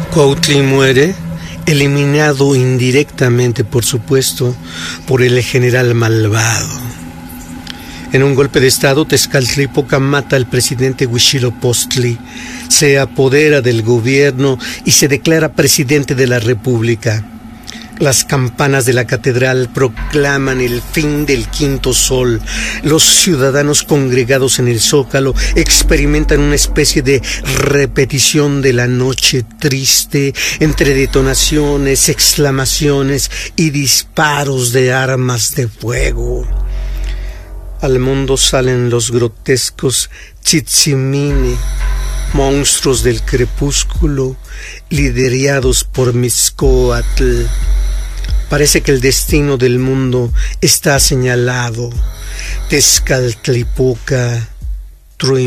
Cuautli muere, eliminado indirectamente, por supuesto, por el general malvado. En un golpe de estado, Tezcatlipoca mata al presidente Huitzilopochtli, se apodera del gobierno y se declara presidente de la República. Las campanas de la catedral proclaman el fin del quinto sol. Los ciudadanos congregados en el Zócalo experimentan una especie de repetición de la noche triste, entre detonaciones, exclamaciones y disparos de armas de fuego. Al mundo salen los grotescos Tzitzimini, monstruos del crepúsculo, liderados por Mixcoatl. Parece que el destino del mundo está señalado. Tezcatlipoca